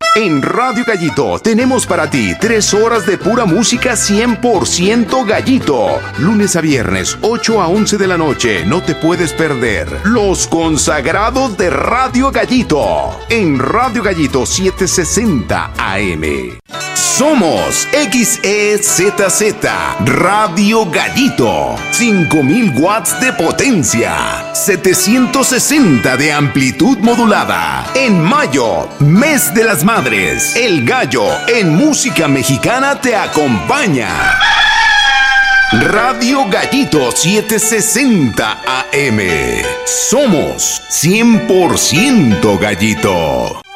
En Radio Gallito tenemos para ti 3 horas de pura música 100% Gallito. Lunes a viernes, 8 a 11 de la noche. No te puedes perder Los Consagrados de Radio Gallito. En Radio Gallito 760 AM. Somos XEZZ Radio Gallito. 5000 watts de potencia. 760 de amplitud modulada. En mayo, mes de las madres, El Gallo en música mexicana te acompaña. Radio Gallito 760 AM. Somos 100% Gallito.